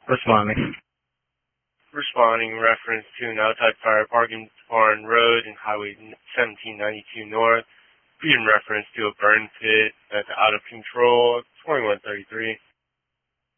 Responding. Responding in reference to an outside fire parking barn road and Highway 1792 North. In reference to a burn pit that's out of control. 2133.